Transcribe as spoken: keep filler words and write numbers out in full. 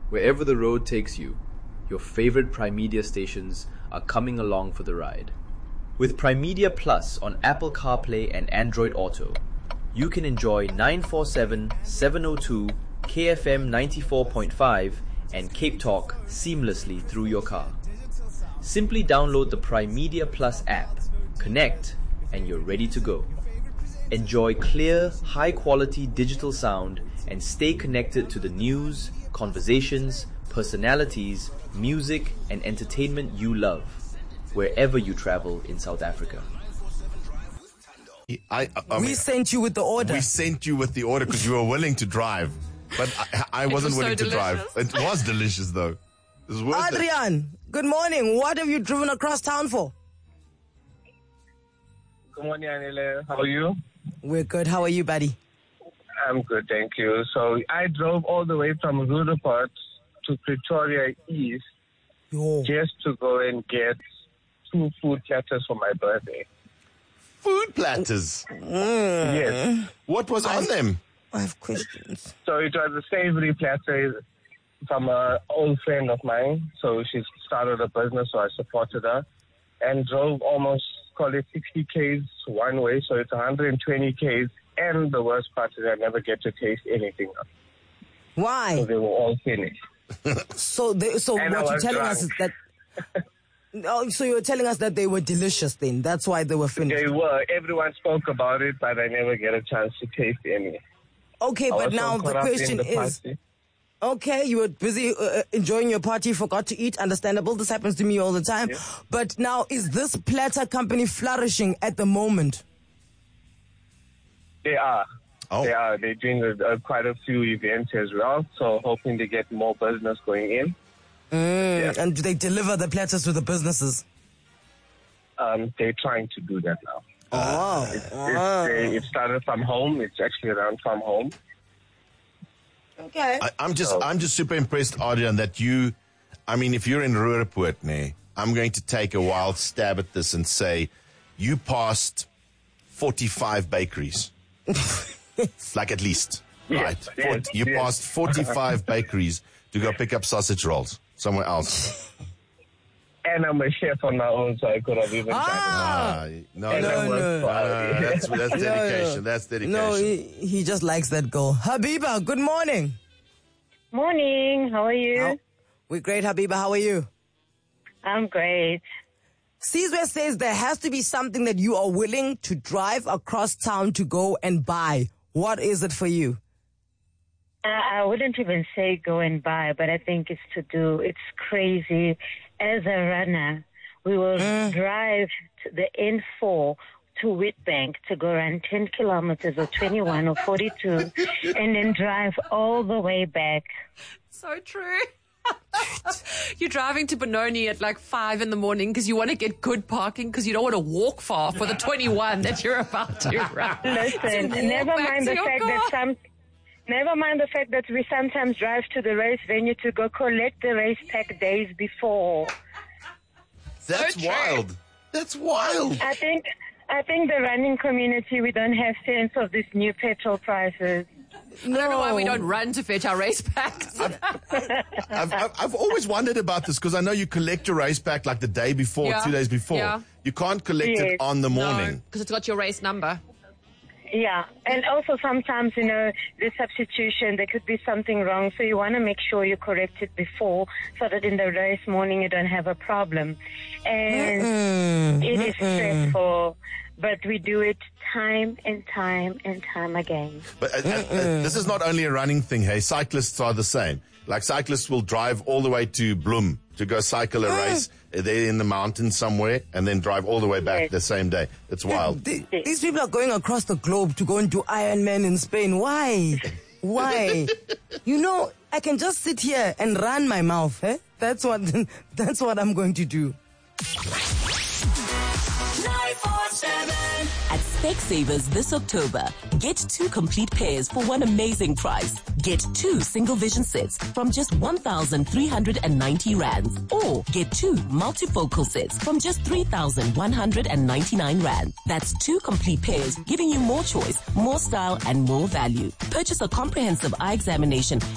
Wherever the road takes you, your favorite Prime Media stations are coming along for the ride. With Prime Media Plus on Apple CarPlay and Android Auto, you can enjoy nine forty-seven, seven oh two, K F M ninety-four point five and Cape Talk seamlessly through your car. Simply download the Prime Media Plus app, connect, and you're ready to go. Enjoy clear, high-quality digital sound and stay connected to the news, conversations, personalities, music, and entertainment you love, wherever you travel in South Africa. I, I we mean, sent you with the order. We sent you with the order because you were willing to drive, but I, I wasn't was willing so to drive. It was delicious, though. It was worth it. Adrian, good morning. What have you driven across town for? Good morning, Anile. How are you? We're good. How are you, buddy? I'm good, thank you. So I drove all the way from Rudaport to Pretoria East Yo. just to go and get two food platters for my birthday. Food platters? Mm. Yes. What was I, on them? I have questions. So it was a savory platter from an old friend of mine. So she started a business, so I supported her. And drove almost, call it sixty kays one way, so it's one hundred twenty kays. And the worst part is I never get to taste anything. Why? So they were all finished. So, they, so And I what you're was telling drunk. us is that... Oh, so you're telling us that they were delicious then. That's why they were finished. They were. Everyone spoke about it, but I never get a chance to taste any. Okay, I but was so now the caught up in question the is... party. Okay, you were busy uh, enjoying your party, forgot to eat. Understandable. This happens to me all the time. Yeah. But now, is this platter company flourishing at the moment? They are. Oh. They are. They're doing uh, uh, quite a few events as well, so hoping to get more business going in. Mm, Yeah. And do they deliver the platters to the businesses? Um, they're trying to do that now. Oh. It's, they, it started from home. It's actually around from home. Okay. I, I'm just, So- I'm just super impressed, Adrian, that you. I mean, if you're in Ruraport, nee, I'm going to take a wild stab at this and say, you passed forty-five bakeries, like at least, Yes, right? yes, Fort- you yes. passed forty-five bakeries to go pick up sausage rolls somewhere else. And I'm a chef on my own, so I could have even Ah! Ah, no, And no, I no, work no. for no, Aldi. no, that's that's No, dedication. no. That's dedication. No, he, he just likes that girl. Habiba, good morning. Morning. How are you? How- We're great, Habiba. How are you? I'm great. Caesar says there has to be something that you are willing to drive across town to go and buy. What is it for you? Uh, I wouldn't even say go and buy, but I think it's to do. It's crazy. As a runner, we will drive to the N four to Witbank to go run ten kilometers or twenty-one or forty-two and then drive all the way back. So true. You're driving to Benoni at like five in the morning because you want to get good parking because you don't want to walk far for the twenty-one that you're about to run. Listen, To walk never back mind to the your fact car. that some... Never mind the fact that we sometimes drive to the race venue to go collect the race pack days before. That's So true. wild. That's wild. I think I think the running community, we don't have sense of these new petrol prices. I don't know why we don't run to fetch our race packs. I've, I've, I've always wondered about this because I know you collect your race pack like the day before, Yeah. two days before. Yeah. You can't collect Yes. it on the No, morning. because it's got your race number. Yeah, and also sometimes, you know, the substitution, there could be something wrong, so you want to make sure you correct it before so that in the race morning you don't have a problem. And it is stressful, but we do it time and time and time again. But uh, uh, uh, this is not only a running thing, hey. Cyclists are the same. Like cyclists will drive all the way to Bloem to go cycle a race. They're in the mountains somewhere and then drive all the way back Yes. the same day. It's wild. Th- These people are going across the globe to go and do Ironman in Spain. Why? Why? You know, I can just sit here and run my mouth. Eh? That's what. That's what I'm going to do. At Specsavers this October, get two complete pairs for one amazing price. Get two single vision sets from just one thousand three hundred ninety rands. Or get two multifocal sets from just three thousand one hundred ninety-nine rand. That's two complete pairs, giving you more choice, more style, and more value. Purchase a comprehensive eye examination